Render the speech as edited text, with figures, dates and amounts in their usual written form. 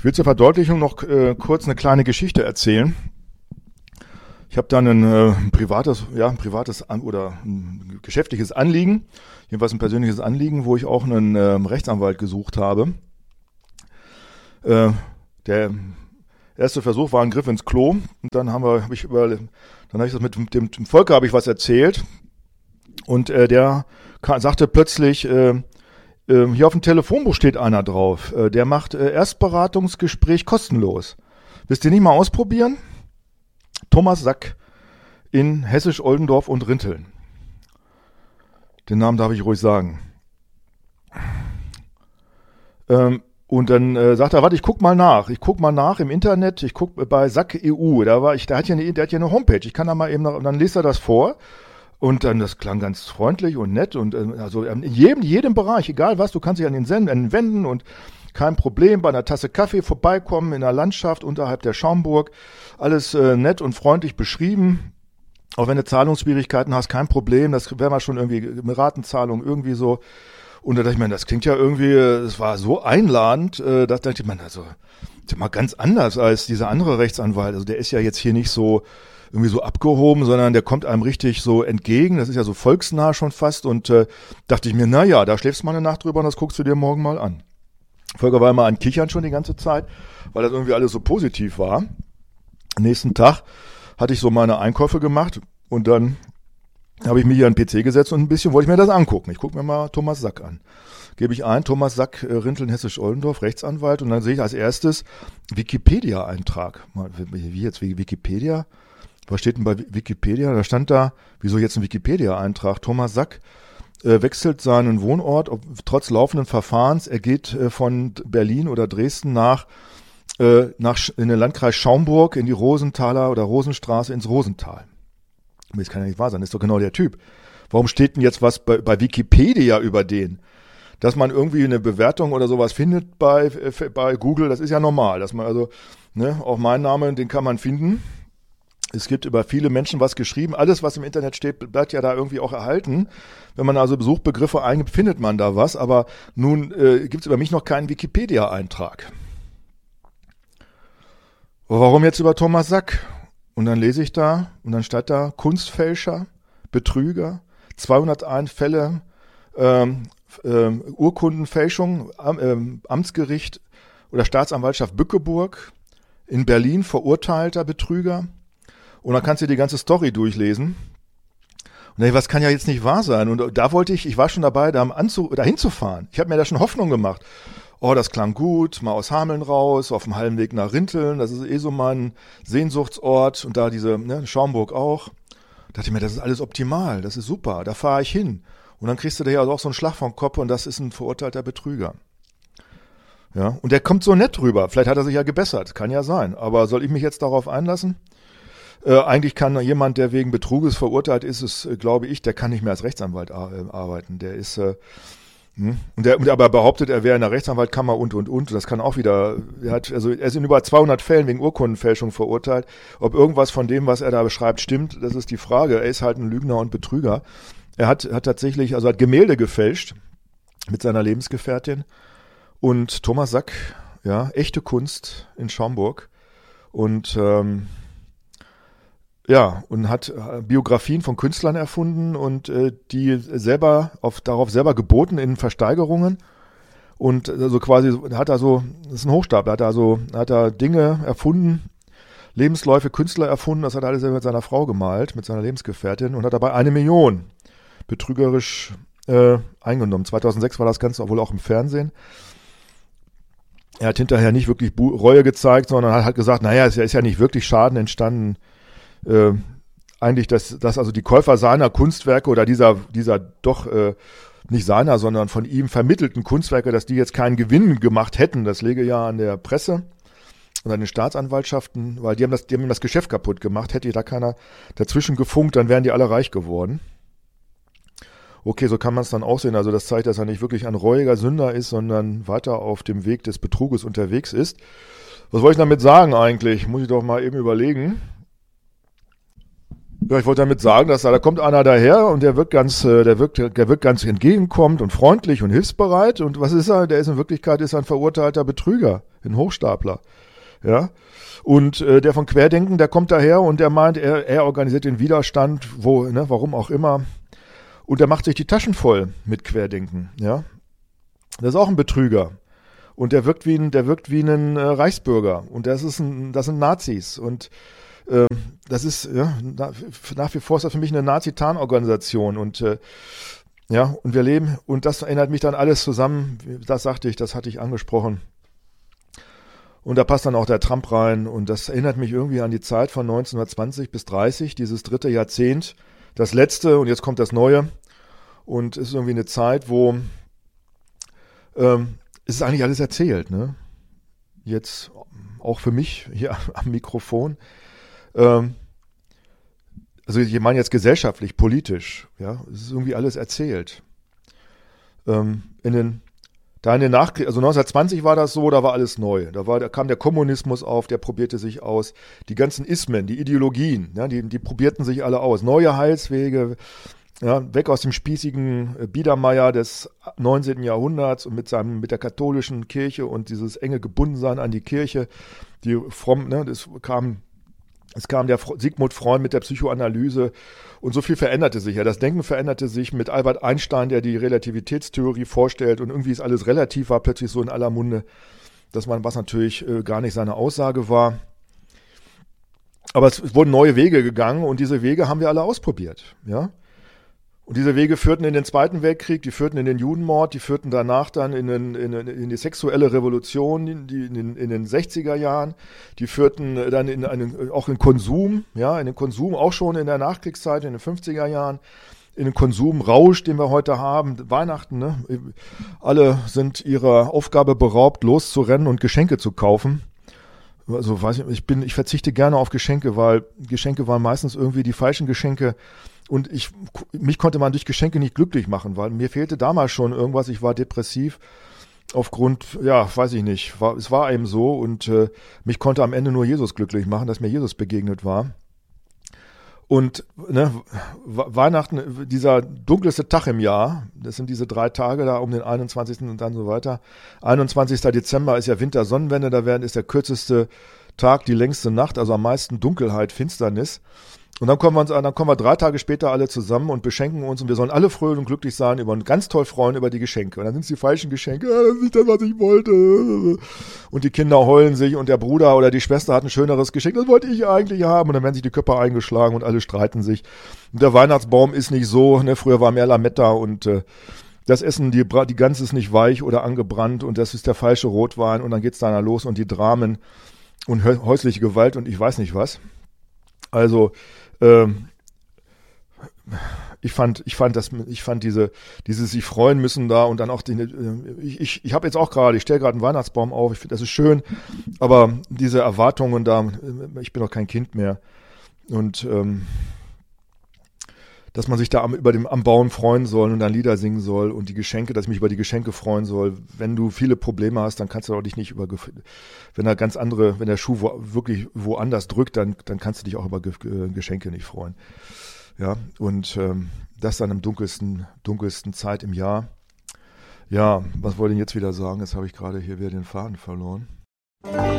will zur Verdeutlichung noch kurz eine kleine Geschichte erzählen. Ich habe dann ein privates oder ein geschäftliches Anliegen, jedenfalls ein persönliches Anliegen, wo ich auch einen Rechtsanwalt gesucht habe. Der erste Versuch war ein Griff ins Klo und dann habe ich das mit dem Volker was erzählt und der sagte plötzlich, hier auf dem Telefonbuch steht einer drauf, der macht Erstberatungsgespräch kostenlos. Willst du nicht mal ausprobieren? Thomas Sack in Hessisch-Oldendorf und Rinteln. Den Namen darf ich ruhig sagen. Und dann sagt er, warte, ich guck mal nach im Internet, ich guck bei Sack EU, der hat ja eine Homepage, ich kann da mal eben noch, und dann liest er das vor. Und dann, das klang ganz freundlich und nett und also in jedem Bereich, egal was, du kannst dich an den wenden und kein Problem, bei einer Tasse Kaffee vorbeikommen in der Landschaft unterhalb der Schaumburg, alles nett und freundlich beschrieben. Auch wenn du Zahlungsschwierigkeiten hast, kein Problem, das wäre mal schon irgendwie eine Ratenzahlung irgendwie so. Und da dachte ich mir, das klingt ja irgendwie, es war so einladend, da dachte ich mir, also das ist mal ganz anders als dieser andere Rechtsanwalt. Also der ist ja jetzt hier nicht so irgendwie so abgehoben, sondern der kommt einem richtig so entgegen. Das ist ja so volksnah schon fast. Und dachte ich mir, naja, da schläfst du mal eine Nacht drüber und das guckst du dir morgen mal an. Volker war immer an Kichern schon die ganze Zeit, weil das irgendwie alles so positiv war. Am nächsten Tag hatte ich so meine Einkäufe gemacht und dann habe ich mich hier an den PC gesetzt und wollte ich mir das angucken. Ich gucke mir mal Thomas Sack an. Gebe ich ein, Thomas Sack, Rinteln, Hessisch-Oldendorf, Rechtsanwalt, und dann sehe ich als erstes Wikipedia-Eintrag. Wie jetzt, Wikipedia? Was steht denn bei Wikipedia? Da stand da, wieso jetzt ein Wikipedia-Eintrag? Thomas Sack wechselt seinen Wohnort trotz laufenden Verfahrens. Er geht von Berlin oder Dresden in den Landkreis Schaumburg, in die Rosenthaler oder Rosenstraße ins Rosental. Das kann ja nicht wahr sein, das ist doch genau der Typ. Warum steht denn jetzt was bei Wikipedia über den? Dass man irgendwie eine Bewertung oder sowas findet bei Google, das ist ja normal. Dass man also, auch mein Name, den kann man finden. Es gibt über viele Menschen was geschrieben. Alles, was im Internet steht, bleibt ja da irgendwie auch erhalten. Wenn man also Suchbegriffe eingibt, findet man da was. Aber nun gibt es über mich noch keinen Wikipedia-Eintrag. Warum jetzt über Thomas Sack? Und dann lese ich da und dann steht da Kunstfälscher, Betrüger, 201 Fälle, Urkundenfälschung, Amtsgericht oder Staatsanwaltschaft Bückeburg, in Berlin verurteilter Betrüger. Und dann kannst du die ganze Story durchlesen. Und was kann ja jetzt nicht wahr sein? Und da ich war schon dabei, dahin zu fahren. Ich habe mir da schon Hoffnung gemacht. Oh, das klang gut, mal aus Hameln raus, auf dem Hallenweg nach Rinteln, das ist so mein Sehnsuchtsort. Und da Schaumburg auch. Da dachte ich mir, das ist alles optimal, das ist super, da fahre ich hin. Und dann kriegst du da ja auch so einen Schlag vom Kopf und das ist ein verurteilter Betrüger. Ja, und der kommt so nett rüber. Vielleicht hat er sich ja gebessert, kann ja sein. Aber soll ich mich jetzt darauf einlassen? Eigentlich kann jemand, der wegen Betruges verurteilt ist, glaube ich, der kann nicht mehr als Rechtsanwalt arbeiten. Der ist und der aber behauptet, er wäre in der Rechtsanwaltkammer und. Das kann auch wieder. Er ist in über 200 Fällen wegen Urkundenfälschung verurteilt. Ob irgendwas von dem, was er da beschreibt, stimmt, das ist die Frage. Er ist halt ein Lügner und Betrüger. Er hat tatsächlich, hat Gemälde gefälscht mit seiner Lebensgefährtin. Und Thomas Sack, ja, echte Kunst in Schaumburg. Und und hat Biografien von Künstlern erfunden und die darauf selber geboten in Versteigerungen. Und also quasi das ist ein Hochstapler, hat er Dinge erfunden, Lebensläufe, Künstler erfunden, das hat er alles selber mit seiner Frau gemalt, mit seiner Lebensgefährtin und hat dabei 1 Million betrügerisch eingenommen. 2006 war das Ganze wohl auch im Fernsehen. Er hat hinterher nicht wirklich Reue gezeigt, sondern hat halt gesagt, naja, es ist ja nicht wirklich Schaden entstanden. Eigentlich, dass also die Käufer seiner Kunstwerke oder dieser doch nicht seiner, sondern von ihm vermittelten Kunstwerke, dass die jetzt keinen Gewinn gemacht hätten, das läge ja an der Presse und an den Staatsanwaltschaften, weil die haben das Geschäft kaputt gemacht. Hätte da keiner dazwischen gefunkt, dann wären die alle reich geworden. Okay, so kann man es dann auch sehen. Also das zeigt, dass er nicht wirklich ein reuiger Sünder ist, sondern weiter auf dem Weg des Betruges unterwegs ist. Was wollte ich damit sagen eigentlich? Muss ich doch mal eben überlegen. Ja, ich wollte damit sagen, dass da kommt einer daher und der wirkt ganz entgegenkommend und freundlich und hilfsbereit. Und was ist er? Der ist in Wirklichkeit ein verurteilter Betrüger, ein Hochstapler. Ja. Und der von Querdenken, der kommt daher und der meint, er organisiert den Widerstand, warum auch immer. Und der macht sich die Taschen voll mit Querdenken. Ja. Das ist auch ein Betrüger. Und der wirkt wie ein Reichsbürger. Und das sind Nazis. Und das ist, nach wie vor ist das für mich eine Nazi-Tarnorganisation. Und und wir leben, und das erinnert mich dann alles zusammen, das hatte ich angesprochen. Und da passt dann auch der Trump rein. Und das erinnert mich irgendwie an die Zeit von 1920 bis 30, dieses dritte Jahrzehnt, das letzte, und jetzt kommt das Neue. Und es ist irgendwie eine Zeit, wo es ist eigentlich alles erzählt, ne? Jetzt auch für mich hier am Mikrofon. Also ich meine jetzt gesellschaftlich, politisch, ja, es ist irgendwie alles erzählt. In den Nachkrieg, also 1920 war das so, da war alles neu. Da kam der Kommunismus auf, der probierte sich aus. Die ganzen Ismen, die Ideologien, ja, die probierten sich alle aus. Neue Heilswege, ja, weg aus dem spießigen Biedermeier des 19. Jahrhunderts und mit der katholischen Kirche und dieses enge Gebundensein an die Kirche, die fromm, ne, es kam der Sigmund Freud mit der Psychoanalyse und so viel veränderte sich ja. Das Denken veränderte sich mit Albert Einstein, der die Relativitätstheorie vorstellt und irgendwie ist alles relativ, war plötzlich so in aller Munde, was natürlich gar nicht seine Aussage war. Aber es wurden neue Wege gegangen und diese Wege haben wir alle ausprobiert, ja. Und diese Wege führten in den Zweiten Weltkrieg, die führten in den Judenmord, die führten danach dann in die sexuelle Revolution in den 60er Jahren, die führten dann auch in Konsum, ja, in den Konsum auch schon in der Nachkriegszeit, in den 50er Jahren, in den Konsumrausch, den wir heute haben, Weihnachten, ne? Alle sind ihrer Aufgabe beraubt, loszurennen und Geschenke zu kaufen. Also weiß ich verzichte gerne auf Geschenke, weil Geschenke waren meistens irgendwie die falschen Geschenke. Und mich konnte man durch Geschenke nicht glücklich machen, weil mir fehlte damals schon irgendwas. Ich war depressiv aufgrund, weiß ich nicht, es war eben so und mich konnte am Ende nur Jesus glücklich machen, dass mir Jesus begegnet war. Und Weihnachten, dieser dunkelste Tag im Jahr, das sind diese 3 Tage da um den 21. und dann so weiter. 21. Dezember ist ja Wintersonnenwende, ist der kürzeste Tag, die längste Nacht, also am meisten Dunkelheit, Finsternis. Und dann kommen wir 3 Tage später alle zusammen und beschenken uns und wir sollen alle fröhlich und glücklich sein und ganz toll freuen über die Geschenke. Und dann sind es die falschen Geschenke, das ist nicht das, was ich wollte. Und die Kinder heulen sich und der Bruder oder die Schwester hat ein schöneres Geschenk, das wollte ich eigentlich haben. Und dann werden sich die Köpfe eingeschlagen und alle streiten sich. Und der Weihnachtsbaum ist nicht so, ne, früher war mehr Lametta und das Essen, die Gans ist nicht weich oder angebrannt und das ist der falsche Rotwein und dann geht's da los und die Dramen und häusliche Gewalt und ich weiß nicht was. Also ich fand dieses sich freuen müssen da und dann auch ich habe jetzt auch ich stelle gerade einen Weihnachtsbaum auf, ich finde, das ist schön, aber diese Erwartungen da, ich bin doch kein Kind mehr und dass man sich da am Bauen freuen soll und dann Lieder singen soll und die Geschenke, dass ich mich über die Geschenke freuen soll. Wenn du viele Probleme hast, dann kannst du dich nicht wenn der Schuh wirklich woanders drückt, dann kannst du dich auch über Geschenke nicht freuen. Ja, und das dann im dunkelsten Zeit im Jahr. Ja, was wollte ich jetzt wieder sagen? Jetzt habe ich gerade hier wieder den Faden verloren.